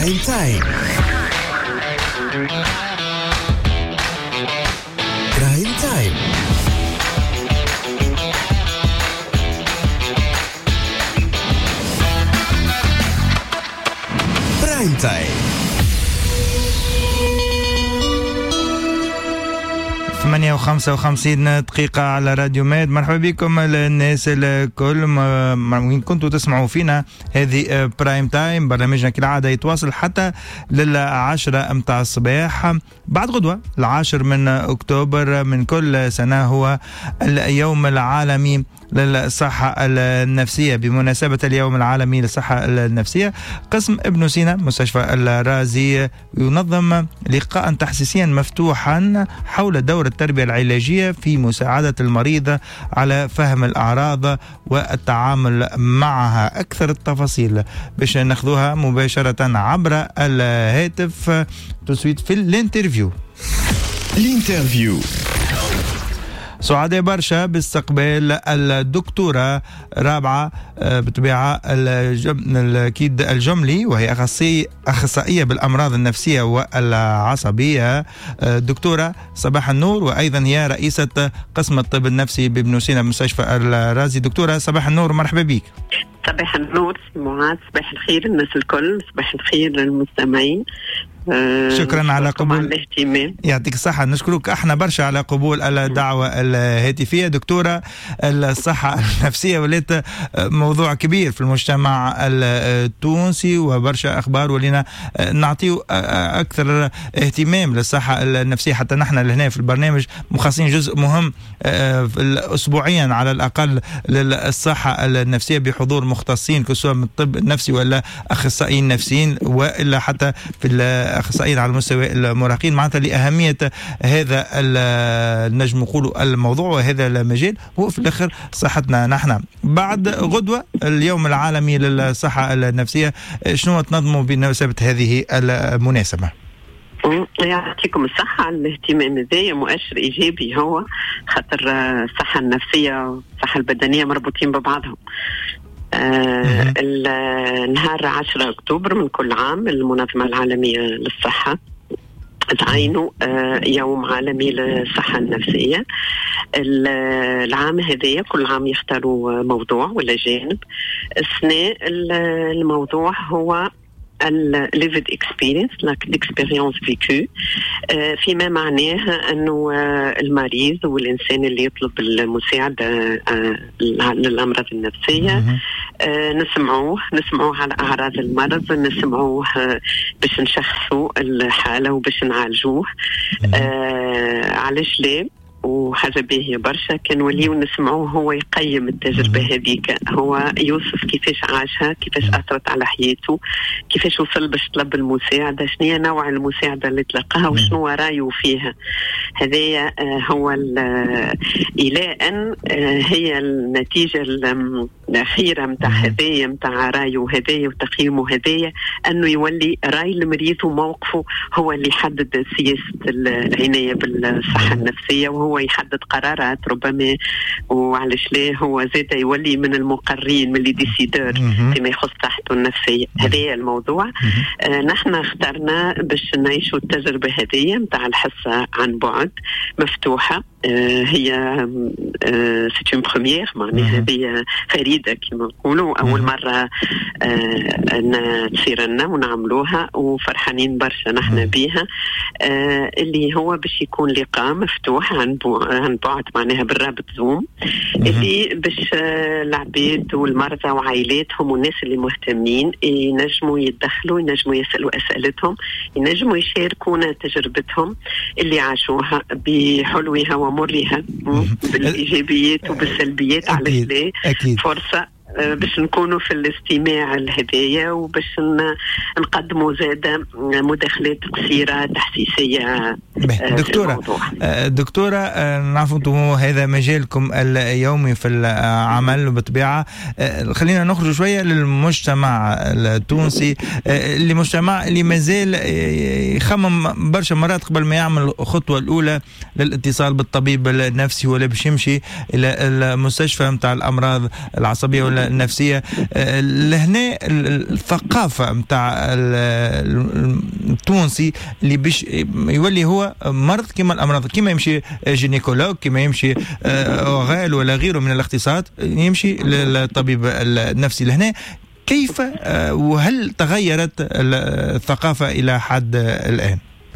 برايم تايم. برايم تايم. برايم تايم. 8:55 على راديو ميد. مرحبا بكم الناس الكل، وين كنتوا تسمعوا فينا. هذه برايم تايم، برنامجنا كالعادة يتواصل حتى 10 متاع الصباح. بعد غدوة 10 من أكتوبر من كل سنة هو اليوم العالمي للصحة النفسية. بمناسبة اليوم العالمي للصحة النفسية، قسم ابن سينا مستشفى الرازي ينظم لقاء تحسيسيا مفتوحا حول دور التربية العلاجية في مساعدة المريض على فهم الأعراض والتعامل معها. أكثر التفاصيل باش ناخذوها مباشرة عبر الهاتف تسويت في الانترفيو. سعداء برشا باستقبال الدكتورة رابعة بطبيعة الكيد الجملي، وهي أخصائية بالأمراض النفسية والعصبية. دكتورة صباح النور، وأيضا هي رئيسة قسم الطب النفسي بابن سينا مستشفى الرازي. دكتورة صباح النور، مرحبا بك. صباح النور معاذ، صباح الخير الناس الكل، صباح الخير للمستمعين. شكرا على قبول الاهتمام. يعطيك الصحة. نشكرك احنا برشا على قبول الدعوة الهاتفية. دكتورة، الصحة النفسية ولات موضوع كبير في المجتمع التونسي، وبرشا أخبار ولينا نعطيه أكثر اهتمام للصحة النفسية. حتى نحن لهنا في البرنامج مخصصين جزء مهم أسبوعيا على الأقل للصحة النفسية بحضور مختصين كسواء من الطب النفسي ولا أخصائيين نفسيين وإلا حتى في أخصائيين على مستوى المراهقين، معناتها لأهمية هذا النجم نقولوا الموضوع وهذا المجال هو في الآخر صحتنا نحن. بعد غدوة اليوم العالمي للصحة النفسية، شنو تنظموا بمناسبة هذه المناسبة؟ يعطيكم الصحة. الاهتمام هذا مؤشر إيجابي، هو خاطر الصحة النفسية والصحة البدنية مربوطين ببعضهم. النهار 10 أكتوبر من كل عام المنظمة العالمية للصحة تعينوا يوم عالمي للصحة النفسية. العام هذا كل عام يختاروا موضوع ولا جانب. السنة الموضوع هو lived experience, l'expérience vécue، فيما معناه أنه المريض والإنسان اللي يطلب المساعدة للأمراض النفسية نسمعوه على أعراض المرض، نسمعوه باش نشخصوا الحالة وباش نعالجوه. علاش ليه؟ وحاجة باهية برشا كان وليو نسمعوه هو يقيم التجربة هذيك، هو يوصف كيفاش عاشها، كيفاش أثرت على حياته، كيفاش وصل باش طلب المساعدة، شنو نوع المساعدة اللي تلقاها وشنو رايه فيها. هذا هو إلى أن هي النتيجة الأخيرة متاع هذايا متاع رايه هذايا وتقييمه هذايا، أنه يولي راي المريض وموقفه هو اللي يحدد سياسة العناية بالصحة النفسية، وهو يحدد قرارات ربما. وعلش ليه هو زاد يولي من المقررين، من اللي ديسيدور فيما يخص صحته النفسية. هذا الموضوع. نحن اخترنا باش نعيشوا التجربة هذه متاع الحصة عن بعد مفتوحة. هي سيت اون بروميير، معناها هذه فريدة كما نقولوا، أول مرة تصير لنا ونعملوها وفرحانين برشا نحن بيها. اللي هو باش يكون لقاء مفتوح عن بعد، معناها بالرابط زوم، اللي باش العباد والمرضى وعائلاتهم والناس اللي مهتمين ينجموا يتدخلوا، ينجموا يسألوا أسئلتهم، ينجموا يشاركونا تجربتهم اللي عاشوها بحلوها ومرها، بالإيجابيات وبالسلبيات. على لا فرصة باش نكونوا في الاستماع الهدايا وباش نقدموا زادة مداخلات قصيرة تحسيسية دكتورة نعرف أنتم هذا مجالكم اليومي في العمل وبالطبيعة. خلينا نخرج شوية للمجتمع التونسي، اللي مجتمع اللي مازال يخمم برشا مرات قبل ما يعمل الخطوة الأولى للاتصال بالطبيب النفسي ولا باش يمشي إلى المستشفى متاع الأمراض العصبية ولا النفسية. لهنا الثقافة متاع التونسي اللي باش يولي هو مرض كما الأمراض، كما يمشي جينيكولوج، كما يمشي غال ولا غيره من الاختصاصات، يمشي للطبيب النفسي. لهنا كيف وهل تغيرت الثقافة إلى حد الآن؟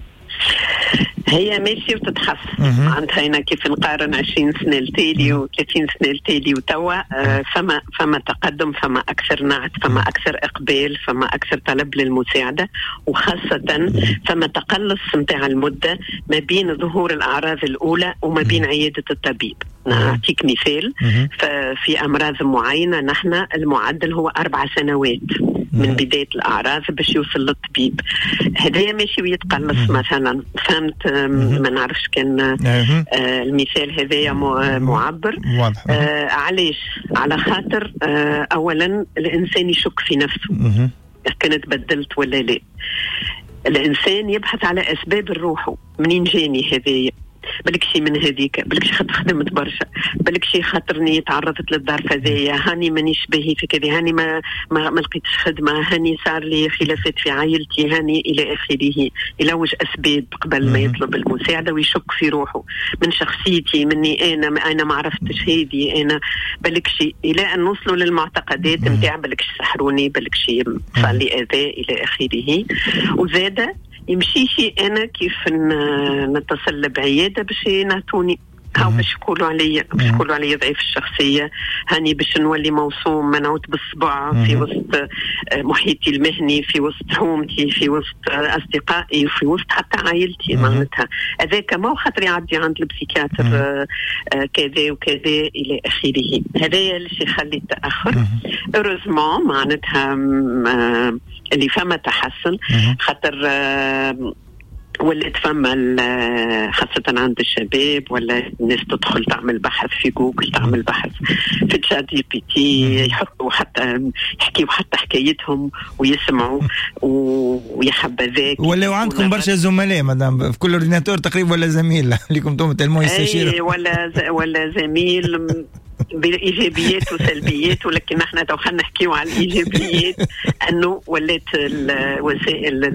هي ماشي وتتحسن. عندها هنا كيف نقارن 20 سنة التالي و30 سنة التالي وتوا فما تقدم، فما أكثر نعت، فما أكثر إقبال، فما أكثر طلب للمساعدة، وخاصة فما تقلص متاع المدة ما بين ظهور الأعراض الأولى وما بين عيادة الطبيب. نعطيك مثال، ففي أمراض معينة نحن المعدل هو 4 سنوات من بداية الأعراض باش يوصل للطبيب. هذا ماشي ويتقلص مثلا، فهمت؟ ما نعرفش كان المثال هذايا معبر. علاش؟ على خاطر أولا الإنسان يشك في نفسه كانت بدلت ولا لا. الإنسان يبحث على أسباب الروح، منين جاني هذايا؟ بلك شي من هذيك، بلك شي خاطر خدمت برشا، بلك شي خاطرني تعرضت للظرف هذايا، هاني مانيش باهي في كذا، هاني ما لقيتش خدمه، هاني صار لي خلافات في عائلتي، هاني الى اخره. يلوج اسباب قبل ما يطلب المساعده ويشك في روحه، من شخصيتي، مني انا ما عرفتش هذه، انا بلك شي الى ان نوصلوا للمعتقدات نتاع بلك شي سحروني، بلك شي صار لي اذى الى اخره. وزاده يمشيشي أنا كيف نتصل بعيادة باش نعطوني هاو باش يقولوا علي ضعيف الشخصية، هاني باش نولي موصوم منعوت بالصبع في وسط محيطي المهني، في وسط حومتي، في وسط أصدقائي، في وسط حتى عائلتي. معناتها هذاك ما خاطر يعدي عند البسيكاتر كذا وكذا إلى آخره. هذا اللي يخلي التأخر. أورزمون معناتها اللي فما تحسن، خاطر ولات فما خاصة عند الشباب ولا الناس تدخل تعمل بحث في جوجل، تعمل بحث في تشات جي بي تي، يحطوا حتى يحكيوا حتى حكايتهم ويسمعوا ويحبذاك. ولا عندكم برشا زملاء مدام في كل اورديناتور تقريبا، ولا زميل لكم تلمو يستشير ولا زميل بإيجابيات وسلبيات، ولكن احنا لو خلينا نحكيو على الإيجابيات أنه ولات الوسائل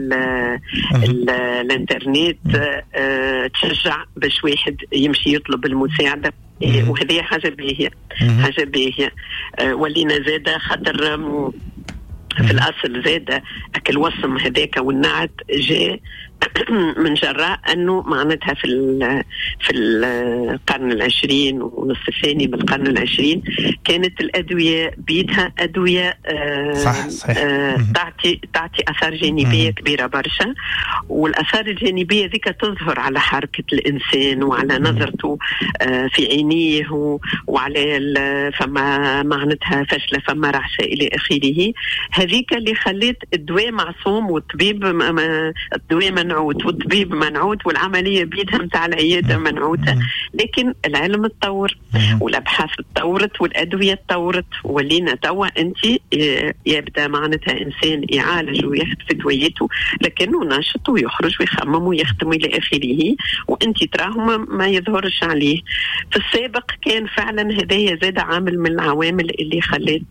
الانترنت تشجع باش واحد يمشي يطلب المساعدة، وهذه حاجة باهية. ولينا زادة خاطر في الأصل زادة أكل وصم هذاك والنعت جاء من جراء أنه معناتها في القرن العشرين ونصف الثاني من القرن العشرين كانت الأدوية بيدها أدوية تعطي أثار جانبية كبيرة برشا، والأثار الجانبية ذيك تظهر على حركة الإنسان وعلى نظرته في عينيه وعلى فما معناتها فشلة، فما رعشة إلى آخره. هذيك اللي خلت الدواء معصوم والطبيب الدواء منعوت والطبيب منعوت والعملية بيدها متاع العيادة منعوتة. لكن العلم تطور والأبحاث تطورت والأدوية تطورت، ولينا توا أنت يبدأ معناتها إنسان يعالج وياخد في دوايته لكنه ناشط ويخرج ويخمم ويختم إلى آخره، وأنت تراه ما يظهرش عليه. في السابق كان فعلا هدايا زاد عامل من العوامل اللي خلت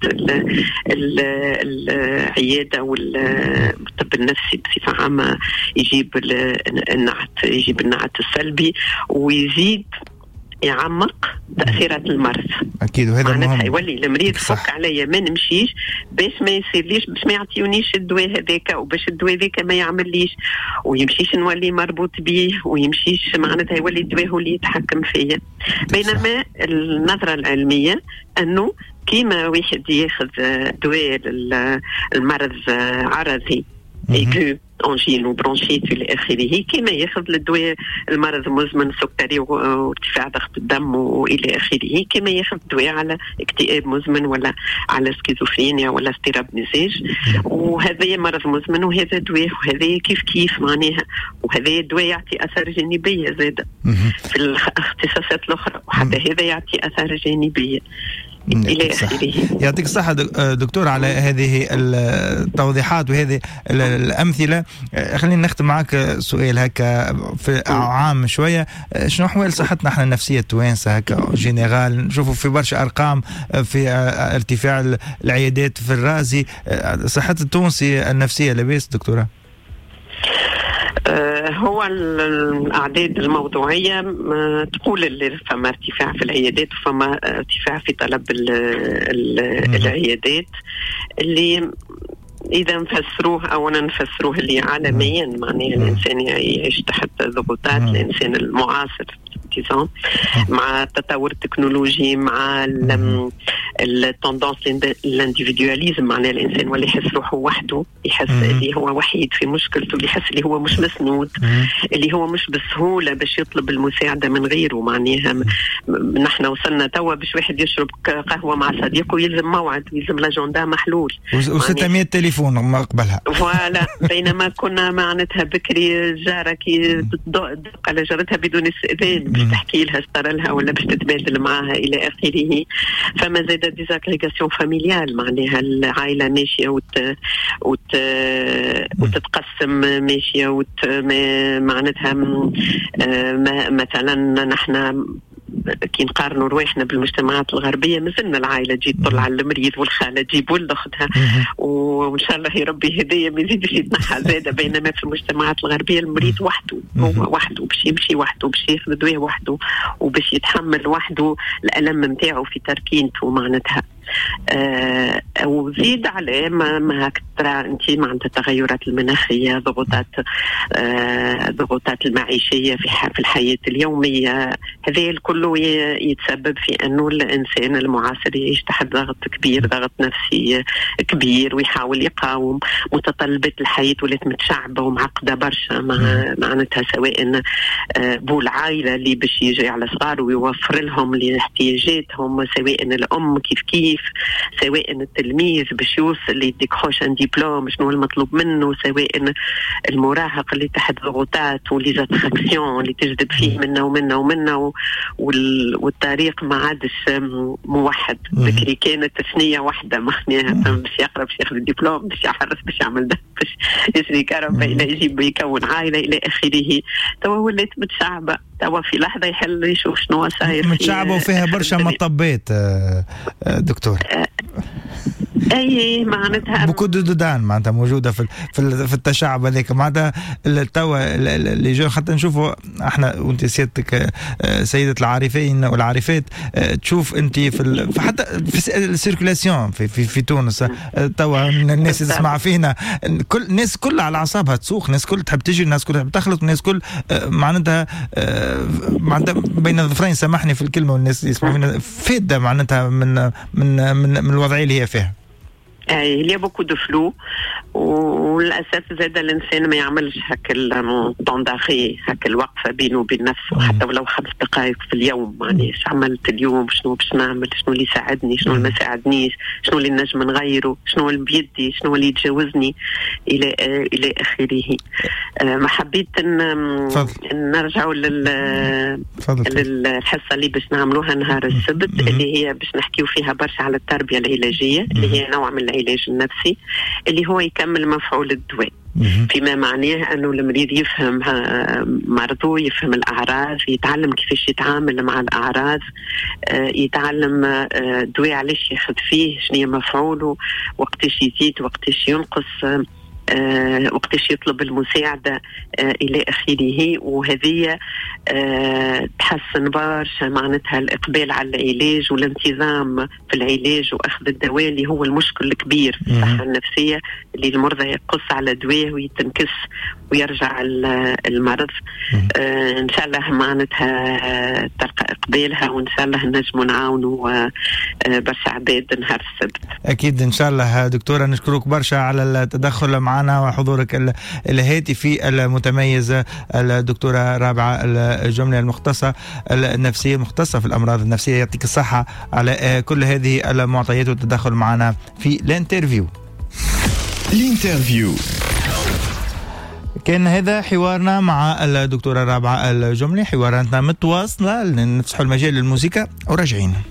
العيادة والطب النفسي بصفة عامة يجيب النعت السلبي ويزيد يعمق تأثيرات المرض. أكيد، وهذا مهم. يولي المريض فك عليا ما نمشيش باش ما يصيرليش، باش ما يعطيونيش الدواء هذاك، وباش الدواء ذاك ما يعمليش ويمشيش نولي مربوط بيه ويمشيش معناتها يولي الدواء هو اللي يتحكم فيا. بينما النظرة العلمية أنه كيما واحد ياخذ دواء المرض عرضي أنجين وبرونشيت إلى آخره، كما ياخذ الدواء المرض مزمن سكري وارتفاع ضغط الدم وإلى آخره، كما ياخذ دواء على اكتئاب مزمن ولا على سكيزوفرينيا ولا اضطراب مزاج. وهذا مرض مزمن وهذا دواء، وهذا كيف معناها، وهذا الدواء يعطي أثار جانبية زادة في الاختصاصات الأخرى، وحتى هذا يعطي أثار جانبية إلى آخره. يعطيك الصحة دكتور على هذه التوضيحات وهذه الأمثلة. خلينا نختم معك سؤال هكا في عام شوية، شنو أحوال صحتنا احنا النفسية التوانسة هكا جينيرال؟ نشوفوا في برشا أرقام في ارتفاع العيادات في الرازي، صحة التونسي النفسية لاباس دكتورة؟ هو الأعداد الموضوعية تقول اللي فما ارتفاع في العيادات وفما ارتفاع في طلب العيادات، اللي إذا نفسروه اللي عالميا معناه الإنسان يعيش تحت ضغوطات، الإنسان المعاصر مع التطور التكنولوجي، مع التندنس الانديفيدواليزم، معناه الإنسان واللي يحس روحه وحده، يحس اللي هو وحيد في مشكلته، اللي يحس اللي هو مش مسنود، اللي هو مش بسهولة باش يطلب المساعدة من غيره. معناها نحن وصلنا توا باش واحد يشرب قهوة مع صديقه يلزم موعد، يلزم لاجندا محلول و600 تليفون ما قبلها. فوالا، بينما كنا معناتها بكري جارة كي تدق على جارتها بدون استئذان باش تحكي لها صار لها ولا باش تتبادل معها إلى آخره. فما زاد ديزاغريغاسيون فاميليال، معناها العائلة ماشية وتتقسم ماشية معناتها مثلا نحن كي نقارنوا رواحنا بالمجتمعات الغربية مازلنا العائلة تجي تطلع على المريض والخالة تجيب ولد أختها، وإن شاء الله يا ربي هدية ما يزيدش يتنحى زادة. بينما في المجتمعات الغربية المريض وحده، هو وحده باش يمشي وحده، باش ياخذ دواء وحده، وباش يتحمل وحده الألم نتاعو في تركينته معناتها. وزيد عليه ما ترى انت معناتها التغيرات المناخيه، ضغوطات المعيشيه في الحياه اليوميه، هذا الكل يتسبب في انه الانسان المعاصر يعيش تحت ضغط كبير، ضغط نفسي كبير، ويحاول يقاوم. متطلبات الحياه ولات متشعبه ومعقده برشا، معناتها سواء بو العائله اللي باش يجي على صغار ويوفر لهم لاحتياجاتهم، سواء الام كيف سواء التلميذ باش يوصل ليديكروش ان ديبلوم شنو المطلوب منه، سواء المراهق اللي تحت ضغوطات وليزاتراكسيون اللي تجذب فيه منا والطريق ما عادش موحد. بكري كانت ثنية واحدة معناها باش يقرا باش ياخذ الدبلوم باش يحرص باش يعمل ده باش يشري كهرباء إلى يجيب يكون عائلة إلى آخره. توا ولات متشعبة، توا في لحظة يحل يشوف شنو صاير متشعبة وفيها برشا مطبات دكتور. اي معناتها بكود دودان معناتها موجوده في التشعب هذاك، معناتها التوا اللي جو حتى نشوفوا احنا وانت سيادتك سيده العارفين والعارفات، تشوف انت حتى في السيركولاسيون في تونس توا الناس تسمع فينا، كل الناس كلها على اعصابها تسوق، الناس كلها تحب تجي، الناس كلها تحب تخلط، الناس كل معناتها بين الظفرين، سامحني في الكلمه والناس يسمعوا فينا فاده معناتها من الوضعيه اللي هي فيها. اللي بوكو دو فلو، وللاسف زاد الانسان ما يعملش هكا الطونداغي، هكا الوقفه بينه وبين نفسه، حتى ولو 5 دقائق في اليوم. يعني ايش عملت اليوم، شنو باش نعمل، شنو اللي ساعدني، شنو اللي ما ساعدنيش، شنو اللي نجم نغيره، شنو اللي بيدي، شنو اللي يتجاوزني الى اخره. ما حبيت نرجعوا للحصه اللي باش نعملوها نهار السبت، اللي هي باش نحكيو فيها برشا على التربيه العلاجيه، اللي هي نوع من العلاج النفسي اللي هو يكمل مفعول الدواء، فيما معناه أنه المريض يفهم مرضه، يفهم الأعراض، يتعلم كيفاش يتعامل مع الأعراض، يتعلم الدواء علاش ياخذ فيه، شنو مفعوله، وقتاش يزيد، وقتاش ينقص، وقتاش يطلب المساعدة إلى آخره. وهذه تحسن برشا معناتها الإقبال على العلاج والانتظام في العلاج وأخذ الدواء، اللي هو المشكل الكبير في الصحة النفسية، اللي المرضى يقص على دواء ويتنكس ويرجع المرض. إن شاء الله معناتها تلقى إقبالها، وإن شاء الله نجم نعاونوا برشا عباد نهار السبت. أكيد إن شاء الله دكتورة، نشكرك برشا على التدخل مع معنا وحضورك الهاتفي المتميز الدكتورة رابعة الجملي المختصة النفسية مختصة في الأمراض النفسية. يعطيك الصحة على كل هذه المعطيات والتدخل معنا في الانترفيو. كان هذا حوارنا مع الدكتورة رابعة الجملي، حواراتنا متواصلة، نفتحوا المجال للموسيقى وراجعين.